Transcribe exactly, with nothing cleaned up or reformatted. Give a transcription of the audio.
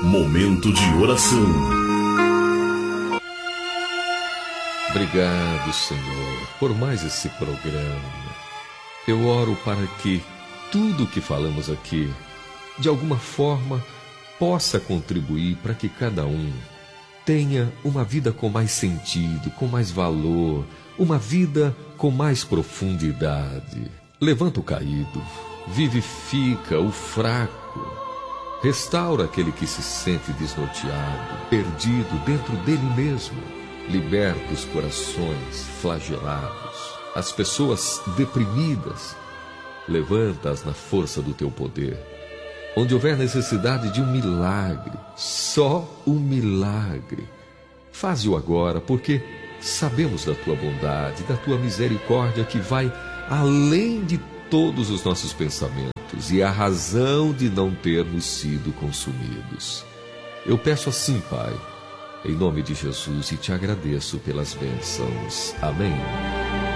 Momento de oração. Obrigado, Senhor, por mais esse programa. Eu oro para que tudo o que falamos aqui, de alguma forma, possa contribuir para que cada um tenha uma vida com mais sentido, com mais valor, uma vida com mais profundidade. Levanta o caído, vivifica o fraco, restaura aquele que se sente desnorteado, perdido dentro dele mesmo. Liberta os corações flagelados, as pessoas deprimidas. Levanta-as na força do teu poder. Onde houver necessidade de um milagre, só um milagre, faze-o agora, porque sabemos da tua bondade, da tua misericórdia que vai além de todos os nossos pensamentos e a razão de não termos sido consumidos. Eu peço assim, Pai, em nome de Jesus, e te agradeço pelas bênçãos. Amém.